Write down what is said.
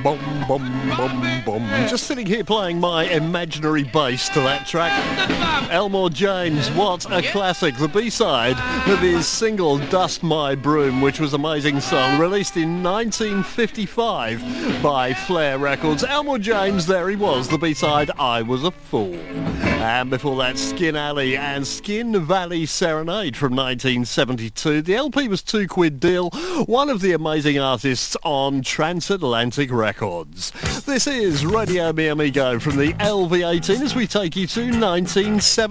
Just sitting here playing my imaginary bass to that track. Elmore James, what a classic. The B-side of his single Dust My Broom, which was an amazing song, released in 1955 by Flair Records. Elmore James, there he was, the B-side, I Was a Fool. And before that, Skin Alley and Skin Valley Serenade from 1972. The LP was £2 deal, one of the amazing artists on Transatlantic Records. This is Radio Mi Amigo from the LV18 as we take you to 1970.